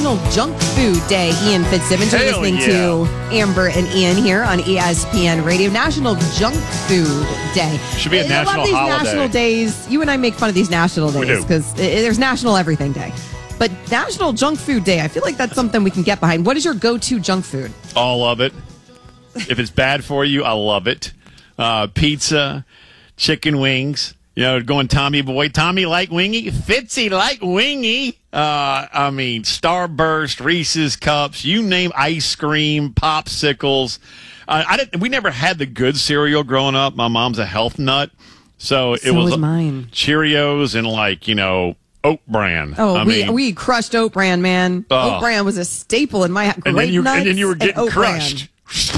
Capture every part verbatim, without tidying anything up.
National Junk Food Day. Ian Fitzsimmons, you're Hell listening yeah. to Amber and Ian here on E S P N Radio. National Junk Food Day. Should be a I national love these holiday. national days. You and I make fun of these national We days do. because there's National Everything Day. But National Junk Food Day, I feel like that's something we can get behind. What is your go-to junk food? All of it. If it's bad for you, I love it. Uh, pizza, chicken wings. You know, going Tommy Boy. Tommy like wingy. Fitzy like wingy. Uh, I mean, Starburst, Reese's Cups, you name ice cream, popsicles. Uh, I didn't. We never had the good cereal growing up. My mom's a health nut. So it So was was mine. Cheerios and like, you know, Oat Bran. Oh, I we mean, we crushed Oat Bran, man. Oh. Oat Bran was a staple in my and grape then you nuts and then you were getting Oat Bran. crushed.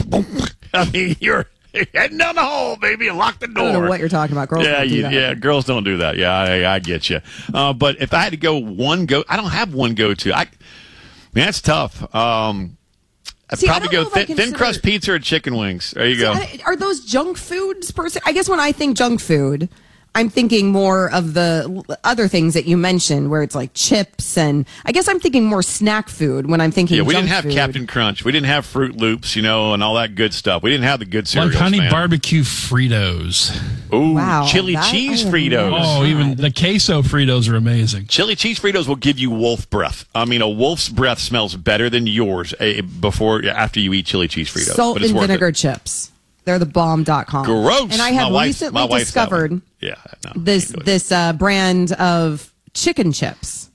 I mean, you're heading down the hole, baby, and lock the door. I don't know what you're talking about. Girls yeah, don't do you, that. yeah, girls don't do that. Yeah, I, I get you. Uh, but if I had to go one go, I don't have one go to. I, man, that's tough. Um, I'd See, I probably don't know go if I thin, thin consider- crust pizza or chicken wings. There you go. I- Are those junk foods per se? I guess when I think junk food, I'm thinking more of the l- other things that you mentioned, where it's like chips, and I guess I'm thinking more snack food when I'm thinking. Yeah, we junk didn't have food. Captain Crunch. We didn't have Fruit Loops, you know, and all that good stuff. We didn't have the good cereals, Like honey man. barbecue Fritos. Ooh, Wow, chili that- cheese oh, Fritos. Oh, even the queso Fritos are amazing. Chili cheese Fritos will give you wolf breath. I mean, a wolf's breath smells better than yours eh, before after you eat chili cheese Fritos. Salt but it's and worth vinegar it. chips. They're the bomb dot com. Gross. And I My have wife- recently my wife's that discovered one. Yeah, no, this can't do it. this uh, brand of chicken chips.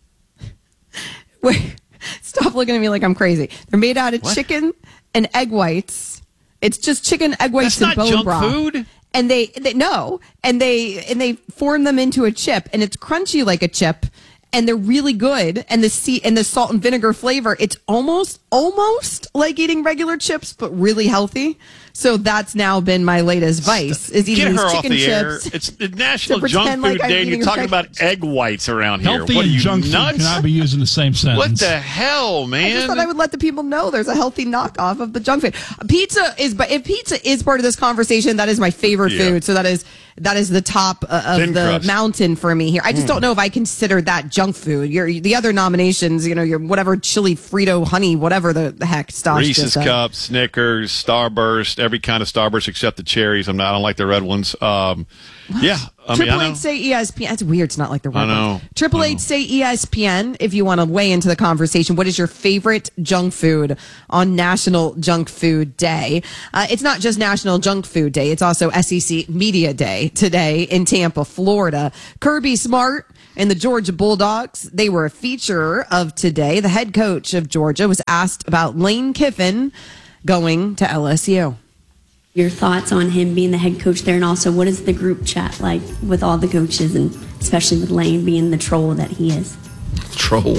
Wait, stop looking at me like I'm crazy. They're made out of What? chicken and egg whites. It's just chicken, egg whites, That's and not bone junk broth. food. And they, they no, and they and they form them into a chip, and it's crunchy like a chip, and they're really good. And the sea and the salt and vinegar flavor, it's almost almost like eating regular chips, but really healthy. So that's now been my latest vice: is eating Get these her off chicken the air. chips. It's the National to Junk pretend Food like I'm Day, and you're eating talking regular about egg whites around here. Healthy what are and you, junk food nuts? cannot be used in the same sentence. What the hell, man? I just thought I would let the people know there's a healthy knockoff of the junk food. Pizza is, but if pizza is part of this conversation, that is my favorite Yeah. food. So that is that is the top uh, of Thin the crust. mountain for me here. I just don't know if I consider that junk food. Your the other nominations, you know, your whatever chili Frito honey, whatever the, the heck. Stosh Reese's just said. Cups, Snickers, Starburst, every kind of Starburst except the cherries. I'm not. I don't like the red ones. Um, yeah, I mean, Triple I know. Eight say E S P N. That's weird. It's not like the red I know. ones. Triple I Eight know. say E S P N. If you want to weigh into the conversation, what is your favorite junk food on National Junk Food Day? Uh, it's not just National Junk Food Day. It's also S E C Media Day today in Tampa, Florida. Kirby Smart and the Georgia Bulldogs, they were a feature of today. The head coach of Georgia was asked about Lane Kiffin going to L S U. Your thoughts on him being the head coach there, and also what is the group chat like with all the coaches, and especially with Lane being the troll that he is? Troll.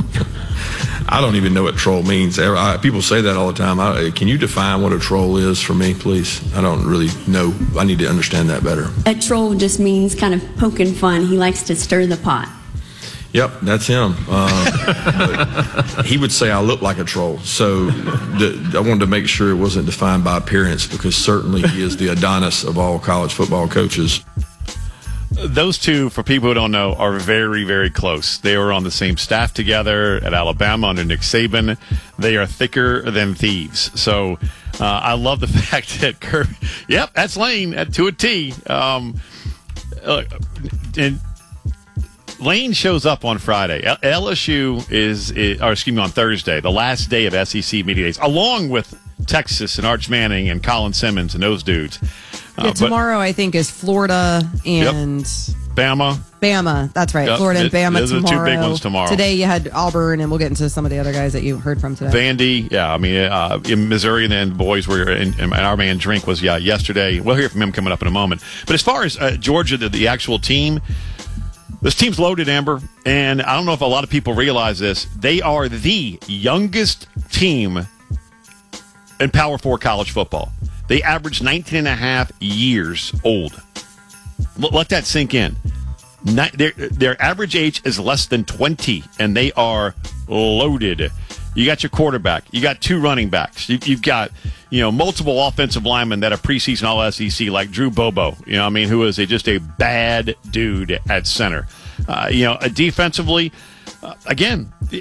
I don't even know what troll means. I, people say that all the time. I, can you define what a troll is for me, please? I don't really know. I need to understand that better. A troll just means kind of poking fun. He likes to stir the pot. Yep, that's him. Uh, but he would say I look like a troll. So the, I wanted to make sure it wasn't defined by appearance, because certainly he is the Adonis of all college football coaches. Those two, for people who don't know, are very, very close. They were on the same staff together at Alabama under Nick Saban. They are thicker than thieves. So uh, I love the fact that Kirby, yep, that's Lane at, to a T. Um, uh, and Lane shows up on Friday. L- LSU is, is, or excuse me, on Thursday, the last day of S E C Media Days, along with Texas and Arch Manning and Colin Simmons and those dudes. Uh, Yeah, but tomorrow, I think, is Florida and Bama. Bama. That's right. Yep, Florida and it- Bama those are the two tomorrow. big ones tomorrow. Today you had Auburn, and we'll get into some of the other guys that you heard from today. Vandy, yeah, I mean, uh, in Missouri, and then the boys were, in, and our man Drink was, yeah, yesterday. We'll hear from him coming up in a moment. But as far as uh, Georgia, the, the actual team, this team's loaded, Amber, and I don't know if a lot of people realize this. They are the youngest team in Power Four college football. They average nineteen and a half years old. L- let that sink in. Ni- their, their average age is less than twenty, and they are loaded. You got your quarterback. You got two running backs. You, you've got, you know, multiple offensive linemen that are preseason All S E C, like Drew Bobo, you know what I mean, who is a, just a bad dude at center. Uh, you know, uh, defensively, uh, again,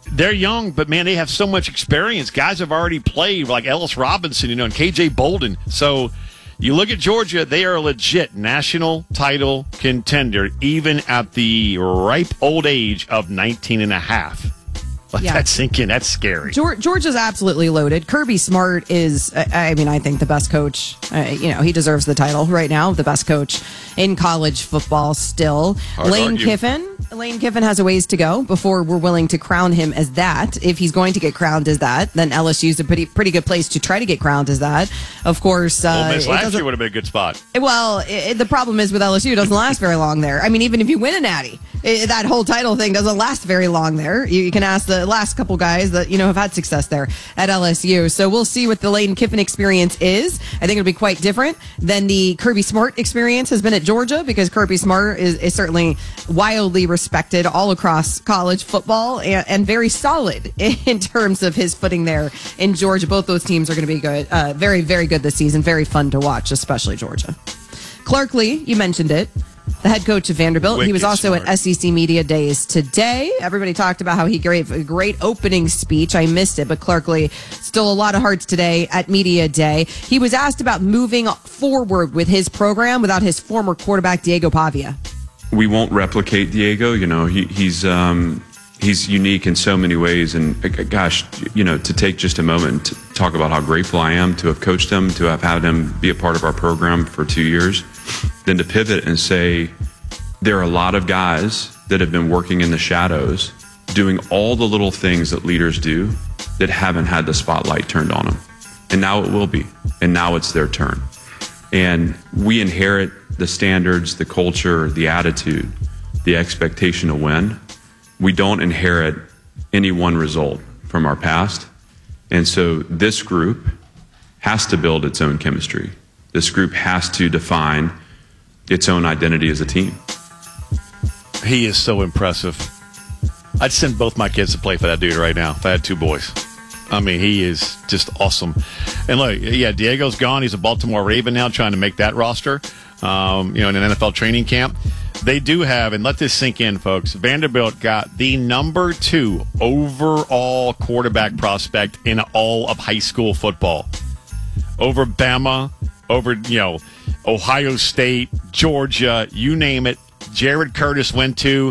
they're young, but man, they have so much experience. Guys have already played, like Ellis Robinson, you know, and K J Bolden. So you look at Georgia, they are a legit national title contender, even at the ripe old age of nineteen and a half. Let Yeah. that sink in. That's scary. George, Georgia's absolutely loaded. Kirby Smart is, I I mean, I think the best coach. Uh, you know, he deserves the title right now, the best coach in college football still. Hard to Lane argue. Kiffin. Lane Kiffin has a ways to go before we're willing to crown him as that. If he's going to get crowned as that, then L S U's a pretty pretty good place to try to get crowned as that. Of course, uh, Ole Miss it last doesn't- year would have been a good spot. Well, it, the problem is with L S U, it doesn't last very long there. I mean, even if you win a natty, it, that whole title thing doesn't last very long there. You, you can ask the last couple guys that, you know, have had success there at L S U. So we'll see what the Lane Kiffin experience is. I think it'll be quite different than the Kirby Smart experience has been at Georgia, because Kirby Smart is, is certainly wildly respected all across college football and, and very solid in terms of his footing there in Georgia. Both those teams are going to be good. Uh, very, very good this season. Very fun to watch, especially Georgia. Clark Lee, you mentioned it, the head coach of Vanderbilt. He was Wicked also smart. at S E C Media Days today. Everybody talked about how he gave a great opening speech. I missed it, but Clark Lee stole a lot of hearts today at Media Day. He was asked about moving forward with his program without his former quarterback, Diego Pavia. We won't replicate Diego. You know, he, he's um, he's unique in so many ways. And uh, gosh, you know, to take just a moment to talk about how grateful I am to have coached him, to have had him be a part of our program for two years, then to pivot and say, there are a lot of guys that have been working in the shadows, doing all the little things that leaders do, that haven't had the spotlight turned on them. And now it will be. And now it's their turn. And we inherit the standards, the culture, the attitude, the expectation to win. We don't inherit any one result from our past. And so this group has to build its own chemistry. This group has to define its own identity as a team. He is so impressive. I'd send both my kids to play for that dude right now if I had two boys. I mean, he is just awesome. And look, yeah, Diego's gone. He's a Baltimore Raven now, trying to make that roster, um, you know, in an N F L training camp. They do have, and let this sink in, folks, Vanderbilt got the number two overall quarterback prospect in all of high school football. Over Bama, over, you know, Ohio State, Georgia, you name it. Jared Curtis went to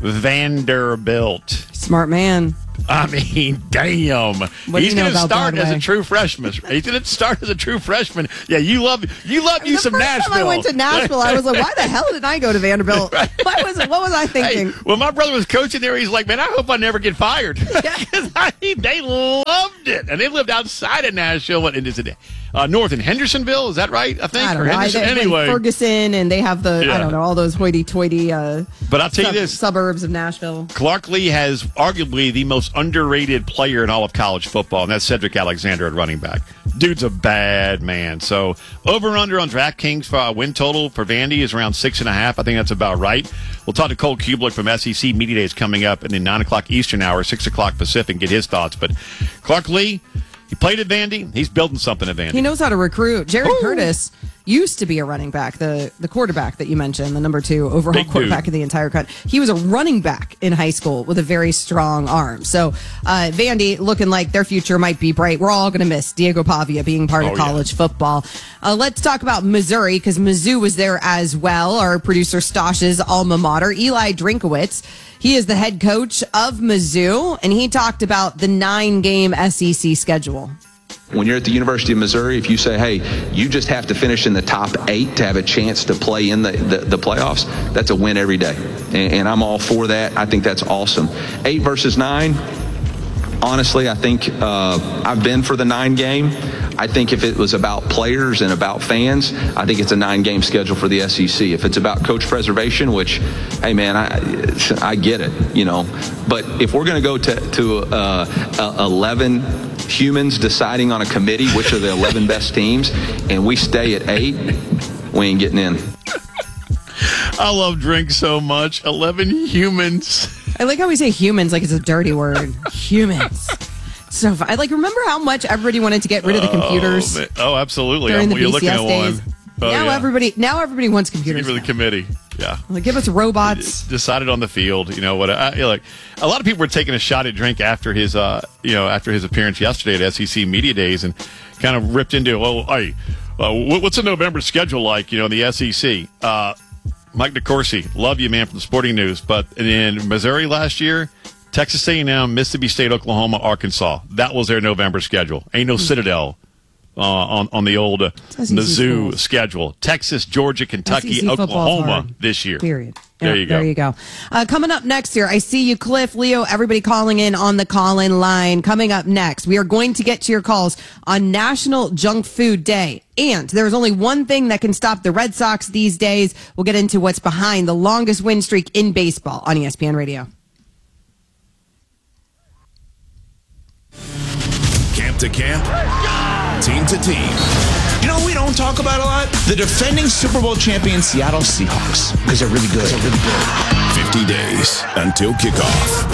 Vanderbilt. Smart man. I mean, damn. What do He's you know going to about start Broadway? as a true freshman. He's going to start as a true freshman. Yeah, you love you love you the some first Nashville. time I went to Nashville, I was like, why the hell did I go to Vanderbilt? What was what was I thinking? Hey, when my brother was coaching there, he's like, man, I hope I never get fired. Because they loved it. And they lived outside of Nashville. What is it? Uh, north in Hendersonville, is that right? I think. I don't or know. I, Henderson. they- Anyway. Ferguson, and they have the, Yeah. I don't know, all those hoity-toity uh, But I'll tell sub- you this. suburbs of Nashville. Clark Lee has arguably the most underrated player in all of college football, and that's Cedric Alexander at running back. Dude's a bad man. So over under on DraftKings for a win total for Vandy is around six and a half. I think that's about right. We'll talk to Cole Kublik from S E C Media Days coming up in the nine o'clock Eastern hour, six o'clock Pacific, and get his thoughts. But Clark Lee, he played at Vandy. He's building something at Vandy. He knows how to recruit. Jared Curtis used to be a running back, the the quarterback that you mentioned, the number two overall Big quarterback dude. in the entire country. He was a running back in high school with a very strong arm. So uh, Vandy looking like their future might be bright. We're all going to miss Diego Pavia being part Oh, of yeah. college football. Uh, let's talk about Missouri, because Mizzou was there as well. Our producer Stosh's alma mater, Eli Drinkowitz. He is the head coach of Mizzou, and he talked about the nine-game S E C schedule. When you're at the University of Missouri, if you say, hey, you just have to finish in the top eight to have a chance to play in the, the, the playoffs, that's a win every day. And, and I'm all for that. I think that's awesome. Eight versus nine, honestly, I think uh, I've been for the nine game. I think if it was about players and about fans, I think it's a nine-game schedule for the S E C. If it's about coach preservation, which, hey, man, I, I get it, you know. But if we're going to go to, to uh, uh, eleven humans deciding on a committee which are the eleven best teams, and we stay at eight, we ain't getting in. I love drink so much. eleven humans. I like how we say humans like it's a dirty word. Humans. So fun. I like remember how much everybody wanted to get rid of the computers Oh, man. Oh, absolutely. during I'm, the you're B C looking S at days. one. Oh, now yeah. everybody now everybody wants computers. Give her the committee. Yeah. Like, give us robots. Decided on the field. You know what? I, you know, like a lot of people were taking a shot at Drink after his, uh, you know, after his appearance yesterday at S E C Media Days, and kind of ripped into, well, hey, uh, what's the November schedule like? You know, in the S E C. Uh, Mike DeCourcy, love you, man, from the Sporting News. But in Missouri last year, Texas A and M, Mississippi State, Oklahoma, Arkansas. That was their November schedule. Ain't no Citadel. Uh, on, on the old uh, Mizzou schools. schedule. Texas, Georgia, Kentucky, Oklahoma this year. Period. There yep, you go. There you go. Uh, coming up next here, I see you, Cliff, Leo, everybody calling in on the call-in line. Coming up next, we are going to get to your calls on National Junk Food Day. And there's only one thing that can stop the Red Sox these days. We'll get into what's behind the longest win streak in baseball on E S P N Radio. Camp to camp. Team to team. You know what we don't talk about a lot? The defending Super Bowl champion Seattle Seahawks. Because they're really good. They're really good. fifty days until kickoff.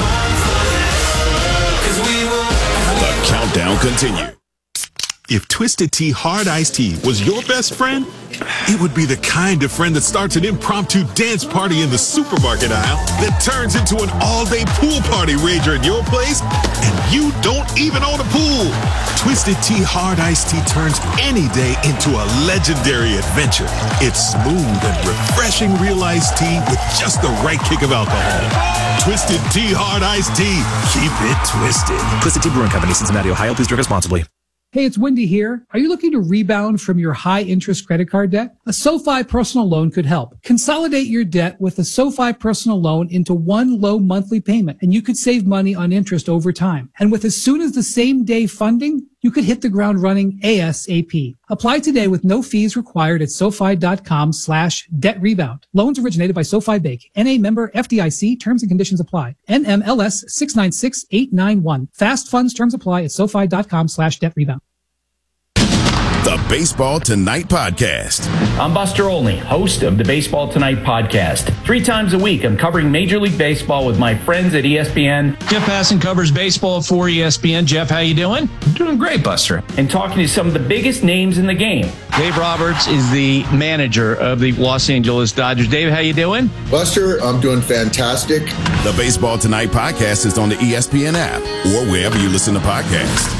The countdown continues. If Twisted Tea Hard Iced Tea was your best friend, it would be the kind of friend that starts an impromptu dance party in the supermarket aisle that turns into an all-day pool party rager at your place, and you don't even own a pool. Twisted Tea Hard Iced Tea turns any day into a legendary adventure. It's smooth and refreshing real iced tea with just the right kick of alcohol. Twisted Tea Hard Iced Tea. Keep it twisted. Twisted Tea Brewing Company, Cincinnati, Ohio. Please drink responsibly. Hey, it's Wendy here. Are you looking to rebound from your high-interest credit card debt? A SoFi personal loan could help. Consolidate your debt with a SoFi personal loan into one low monthly payment, and you could save money on interest over time. And with as soon as the same day funding, you could hit the ground running ASAP. Apply today with no fees required at SoFi.com slash debt rebound. Loans originated by SoFi Bank. N A member F D I C. Terms and conditions apply. N M L S six nine six eight nine one. Fast funds terms apply at SoFi.com slash debt rebound. The Baseball Tonight Podcast. I'm Buster Olney, host of the Baseball Tonight Podcast. Three times a week, I'm covering Major League Baseball with my friends at E S P N. Jeff Passan covers baseball for E S P N. Jeff, how you doing? I'm doing great, Buster. And talking to some of the biggest names in the game. Dave Roberts is the manager of the Los Angeles Dodgers. Dave, how you doing? Buster, I'm doing fantastic. The Baseball Tonight Podcast is on the E S P N app or wherever you listen to podcasts.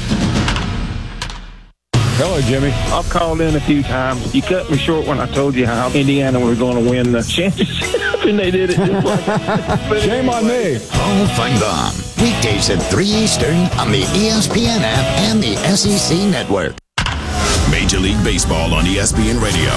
Hello, Jimmy. I've called in a few times. You cut me short when I told you how Indiana was going to win the championship, and they did it just like that. Shame on me. Hall of Fame Bomb. Weekdays at three Eastern on the E S P N app and the S E C Network. Major League Baseball on E S P N Radio.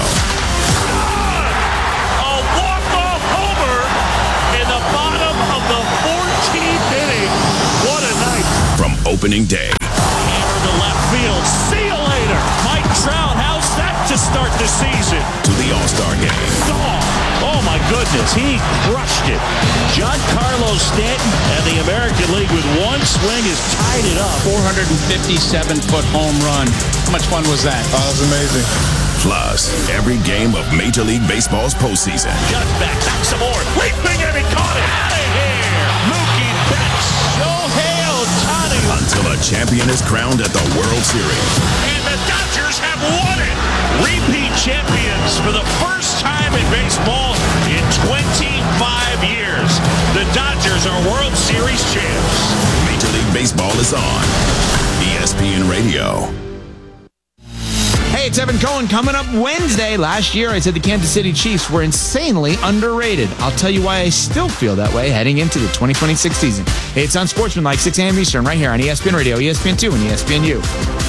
A walk-off homer in the bottom of the fourteenth inning. What a night. From opening day. Hammer to left field. See you later. Mike Trout, how's that to start the season? To the All-Star game. Oh, oh my goodness. He crushed it. Giancarlo Stanton and the American League with one swing has tied it up. four hundred fifty-seven foot home run. How much fun was that? Oh, that was amazing. Plus, every game of Major League Baseball's postseason. Just back, back some more. Leaping and he caught it. Out of here. Mookie Betts. Shohei Ohtani. Until a champion is crowned at the World Series. And the Dodgers have won it. Repeat champions for the first time in baseball in twenty-five years. The Dodgers are World Series champs. Major League Baseball is on E S P N Radio. Hey, it's Evan Cohen coming up Wednesday. Last year, I said the Kansas City Chiefs were insanely underrated. I'll tell you why I still feel that way heading into the twenty twenty-six season. Hey, it's on Sportsman like six a.m. Eastern right here on E S P N Radio, E S P N two, and E S P N U.